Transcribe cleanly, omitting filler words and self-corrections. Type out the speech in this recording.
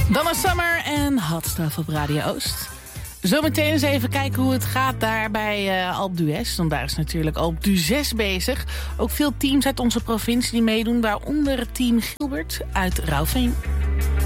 Donna Summer en Hot Stuff op Radio Oost. Zometeen eens even kijken hoe het gaat daar bij Alpe d'Huez. Want daar is natuurlijk Alpe d'Huez bezig. Ook veel teams uit onze provincie die meedoen, waaronder team Gilbert uit Rauwveen.